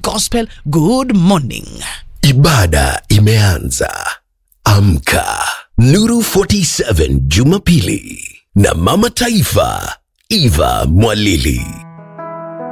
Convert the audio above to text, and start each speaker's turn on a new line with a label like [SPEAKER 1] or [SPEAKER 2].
[SPEAKER 1] Gospel. Good morning.
[SPEAKER 2] Ibada imeanza. Amka. Nuru 47 Jumapili na Mama Taifa Eva Mwalili.